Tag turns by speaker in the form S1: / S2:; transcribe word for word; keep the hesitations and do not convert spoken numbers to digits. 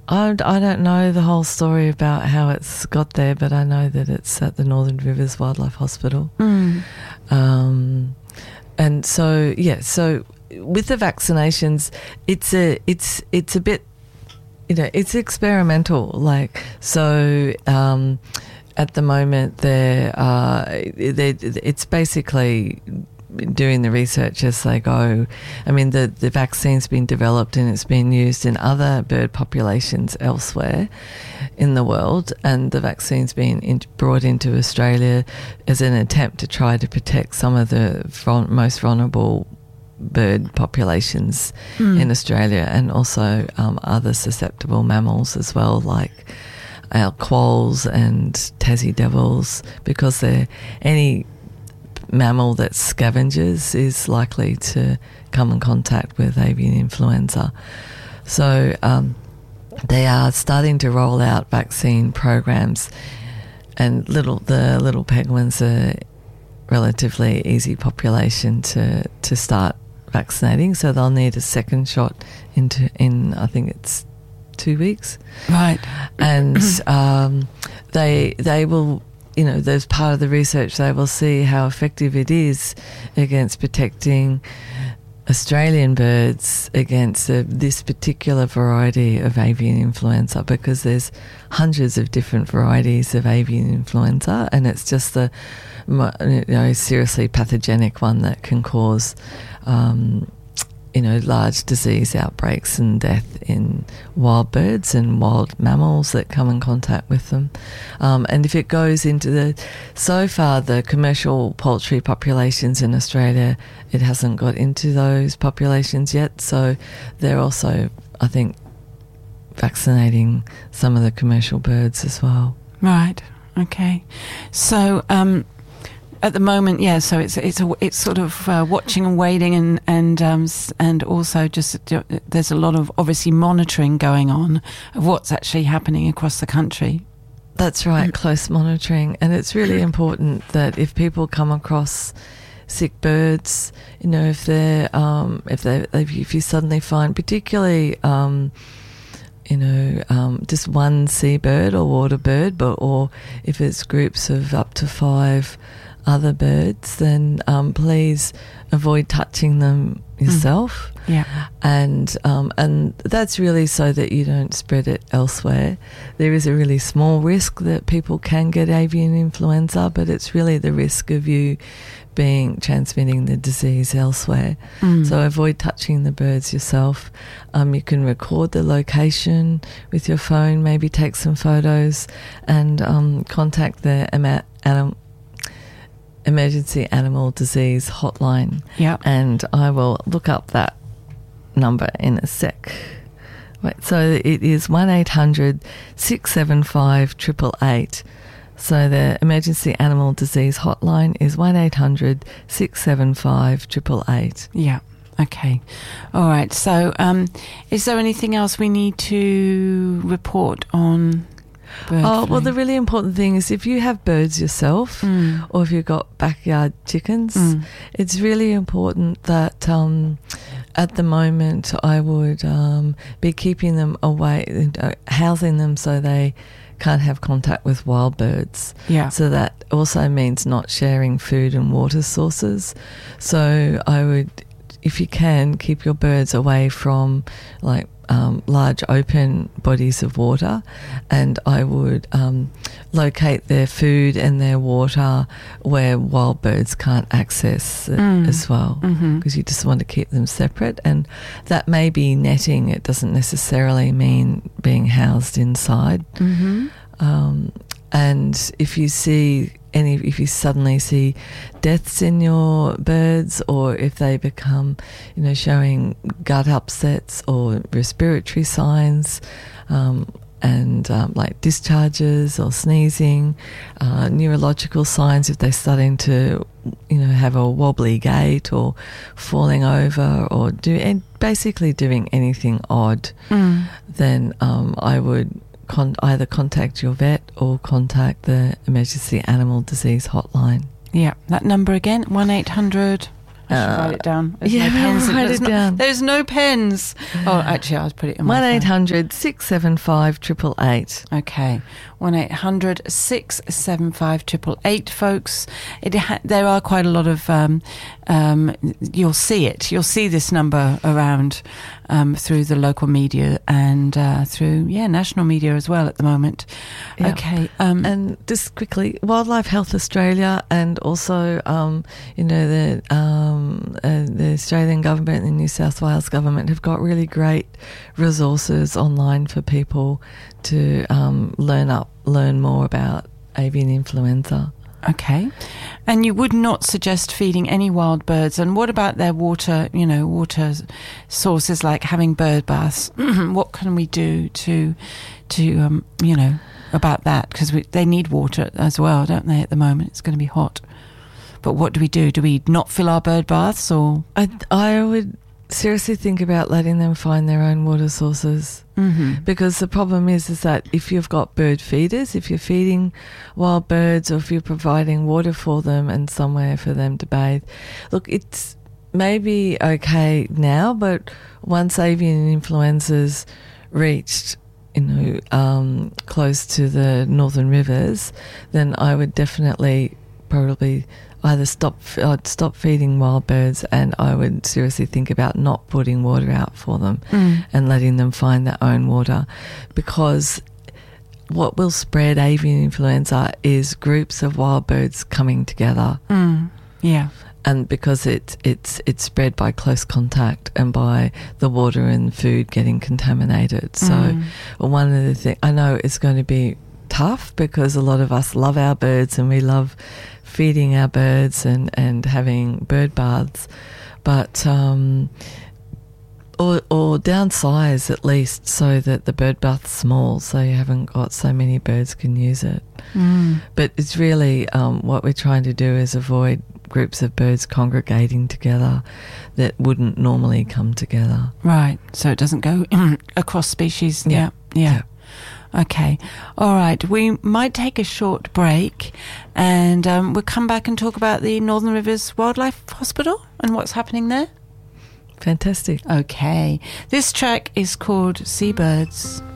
S1: I, I don't know the whole story about how it's got there, but I know that it's at the Northern Rivers Wildlife Hospital.
S2: Mm.
S1: Um, and so, yeah, so with the vaccinations, it's a, it's, it's a bit, you know, it's experimental. Like, so um, at the moment, they're, uh, they're, it's basically doing the research as they go. I mean, the, the vaccine's been developed and it's been used in other bird populations elsewhere in the world, and the vaccine's been in, brought into Australia as an attempt to try to protect some of the vul- most vulnerable bird populations mm. in Australia, and also um, other susceptible mammals as well, like our quolls and Tassie devils, because they're any mammal that scavenges is likely to come in contact with avian influenza. So um, they are starting to roll out vaccine programs, and little the little penguins are relatively easy population to, to start vaccinating, so they'll need a second shot into in I think it's two weeks.
S2: Right.
S1: And um, they they will, you know, there's part of the research, they will see how effective it is against protecting Australian birds against uh, this particular variety of avian influenza, because there's hundreds of different varieties of avian influenza, and it's just the, you know, seriously pathogenic one that can cause um, you know, large disease outbreaks and death in wild birds and wild mammals that come in contact with them. Um, and if it goes into the, so far the commercial poultry populations in Australia, it hasn't got into those populations yet. So they're also, I think, vaccinating some of the commercial birds as well.
S2: Right. Okay. So, um, at the moment, yeah. So it's it's a, it's sort of uh, watching and waiting, and and um, and also just there's a lot of obviously monitoring going on of what's actually happening across the country.
S1: That's right, mm. Close monitoring, and it's really important that if people come across sick birds, you know, if they're um, if they if you suddenly find particularly. Um, you know, um, just one seabird or water bird, but or if it's groups of up to five other birds, then um, please avoid touching them yourself.
S2: Mm. Yeah,
S1: and um, and that's really so that you don't spread it elsewhere. There is a really small risk that people can get avian influenza, but it's really the risk of you being transmitting the disease elsewhere. Mm. So avoid touching the birds yourself. Um, you can record the location with your phone, maybe take some photos, and um, contact the ama- anim- emergency animal disease hotline.
S2: Yeah,
S1: and I will look up that number in a sec. Wait, so it is one eight hundred six seven five eight eight eight. So the emergency animal disease hotline is one eight hundred six seven five eight eight eight.
S2: Yeah. Okay. All right. So um, is there anything else we need to report on bird
S1: Oh,
S2: flu?
S1: well, the really important thing is if you have birds yourself mm. or if you've got backyard chickens, mm. it's really important that um, at the moment I would um, be keeping them away, uh, housing them so they can't have contact with wild birds.
S2: Yeah.
S1: So that also means not sharing food and water sources. So I would, if you can, keep your birds away from like um, large open bodies of water, and I would um, locate their food and their water where wild birds can't access it mm. as well, because mm-hmm. you just want to keep them separate. And that may be netting. It doesn't necessarily mean being housed inside.
S2: Mm-hmm.
S1: Um, and if you see any, if you suddenly see deaths in your birds, or if they become, you know, showing gut upsets or respiratory signs, um, and um, like discharges or sneezing, uh, neurological signs, if they're starting to, you know, have a wobbly gait or falling over or do and basically doing anything odd,
S2: mm.
S1: then um, I would Con- either contact your vet or contact the emergency animal disease hotline.
S2: Yeah, that number again, one eight hundred I should
S1: Uh,
S2: write it down. There's
S1: yeah,
S2: no pens.
S1: write
S2: There's
S1: it
S2: no,
S1: down.
S2: There's no pens. Oh, actually, I'll put it in my
S1: one eight
S2: phone.
S1: hundred six seven five eight eight eight.
S2: Okay, one eight hundred six seven five eight eight eight, folks. It ha- there are quite a lot of. Um, um, you'll see it. You'll see this number around um, through the local media and uh, through yeah national media as well at the moment.
S1: Yeah.
S2: Okay, um,
S1: And just quickly, Wildlife Health Australia and also, um, you know, the um, uh, the Australian government and the New South Wales government have got really great resources online for people to um, learn up, learn more about avian influenza.
S2: Okay. And you would not suggest feeding any wild birds. And what about their water, you know, water sources like having bird baths? What can we do to, to um, you know, about that? Because they need water as well, don't they, at the moment? It's going to be hot. But what do we do? Do we not fill our bird baths or?
S1: I, I would seriously think about letting them find their own water sources.
S2: Mm-hmm.
S1: Because the problem is, is that if you've got bird feeders, if you're feeding wild birds or if you're providing water for them and somewhere for them to bathe, look, it's maybe okay now, but once avian influenza's reached, you know, um, close to the northern rivers, then I would definitely probably either stop I'd stop feeding wild birds, and I would seriously think about not putting water out for them
S2: Mm.
S1: and letting them find their own water, because what will spread avian influenza is groups of wild birds coming together.
S2: Mm. Yeah.
S1: And because it, it's it's spread by close contact and by the water and food getting contaminated. So
S2: Mm.
S1: well, one of the things, I know it's going to be tough because a lot of us love our birds and we love feeding our birds and, and having bird baths, but um, or, or downsize at least so that the bird bath's small so you haven't got so many birds can use it.
S2: Mm.
S1: But it's really um, what we're trying to do is avoid groups of birds congregating together that wouldn't normally come together.
S2: Right. So it doesn't go across species.
S1: Yeah.
S2: Yeah. Yeah.
S1: Yeah.
S2: Okay. All right. We might take a short break and um, we'll come back and talk about the Northern Rivers Wildlife Hospital and what's happening there.
S1: Fantastic.
S2: Okay. This track is called Seabirds.